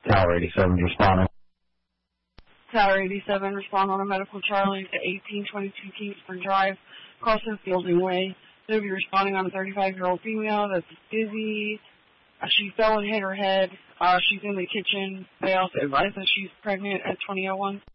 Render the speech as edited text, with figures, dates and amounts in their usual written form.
Tower 87 responding. Tower 87, respond on a medical Charlie to 1822 Kingsford Drive, Crossing Fielding Way. They'll be responding on a 35-year-old female that's dizzy. She fell and hit her head. She's in the kitchen. They also advise that she's pregnant at 2001.